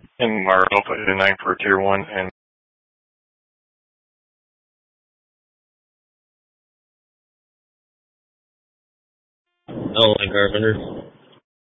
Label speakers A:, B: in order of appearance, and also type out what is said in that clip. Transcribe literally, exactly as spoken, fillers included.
A: And our Alpha is nine for tier one and
B: L nine Carpenter.